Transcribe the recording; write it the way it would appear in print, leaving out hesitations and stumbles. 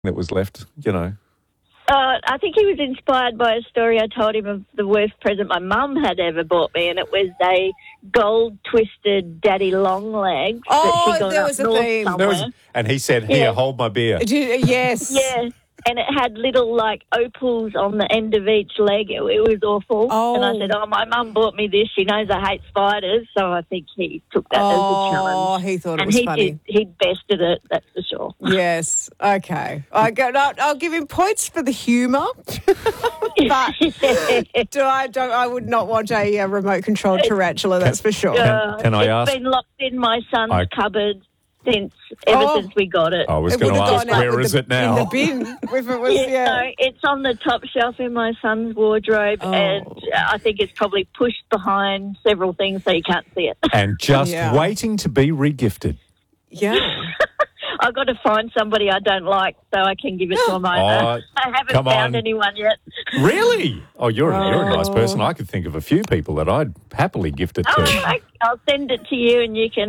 that was left, you know. I think he was inspired by a story I told him of the worst present my mum had ever bought me, and it was a gold-twisted daddy long-legs that she got there up was a north theme. somewhere. And he said, "Here, Yeah. hold my beer." Yes. Yeah, and it had little, opals on the end of each leg. It was awful. Oh. And I said, my mum bought me this. She knows I hate spiders, so I think he took that as a challenge. Oh, he thought it And was he funny. he bested it, that's for sure. Yes. Okay. I'll give him points for the humour. But I would not want a remote controlled tarantula, that's for sure. Can I ask? It's been locked in my son's cupboard ever since we got it. I was It going to would have ask, gone out where with is the- it now? In the bin. If it was, No, it's on the top shelf in my son's wardrobe, and I think it's probably pushed behind several things so you can't see it. And just Yeah. waiting to be regifted. Yeah. I've got to find somebody I don't like so I can give it to them. I haven't come found on. anyone yet. Really? Oh, you're a nice person. I could think of a few people that I'd happily gift it to. I'll send it to you and you can